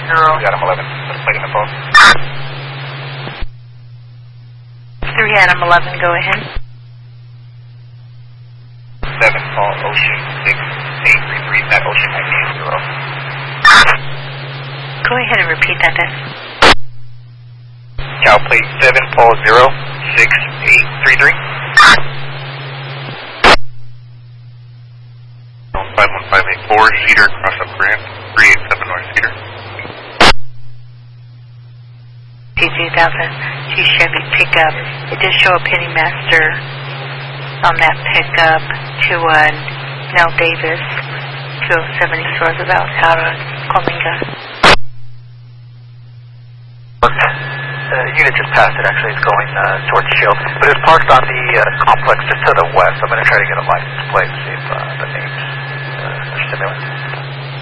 Adam 11, let's play in the phone. 3 Adam 11, go ahead. 7 Paul Ocean 6833, that Ocean ID is 0. Go ahead and repeat that then. Cal plate 7 Paul 0 6833. 51584 Cedar cross up Grant 387 North Cedar. T2000 G Chevy pickup. It does show a Penny Master on that pickup to Nell Davis 207 East Roosevelt out of Cominga. Unit just passed it, actually. It's going towards Shield. But it's parked on the complex just to the west. I'm going to try to get a license plate to see if the name's stimulant.